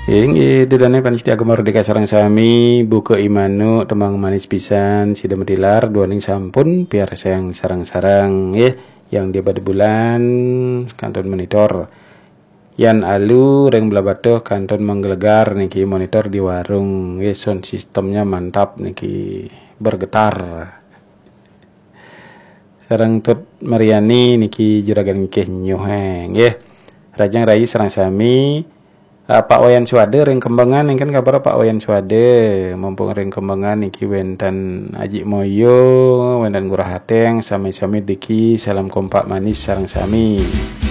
Ingi dudane panitia agama merdeka sareng sami buka imanu temang manis pisan sida medilar duaning sampun biar sayang sarang-sarang yang dia pada bulan kanton monitor yan alu reng belabatuh kanton menggelegar niki monitor di warung sound sistemnya mantap niki bergetar sarang tut Mariani niki juragan ngikeh nyuheng rajang rayi sarang sami Pak Wayan Swade ring kembangan kan kabar Pak Wayan Swade mumpung ring kembangan niki wentan Aji Moyo wentan Gurah Hateng sami-sami diki salam kompak manis sareng sami